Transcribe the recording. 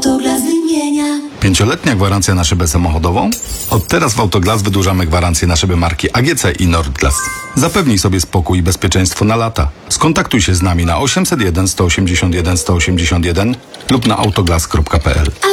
Autoglas wymienia. 5-letnia gwarancja na szybę samochodową? Od teraz w Autoglas wydłużamy gwarancję na szyby marki AGC i Nordglas. Zapewnij sobie spokój i bezpieczeństwo na lata. Skontaktuj się z nami na 801 181 181 lub na autoglas.pl.